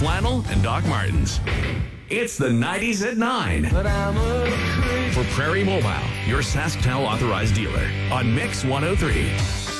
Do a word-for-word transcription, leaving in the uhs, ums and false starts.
flannel, and Doc Martens. It's the nineties at nine. But I'm a creep. For Prairie Mobile, your SaskTel authorized dealer on Mix one oh three.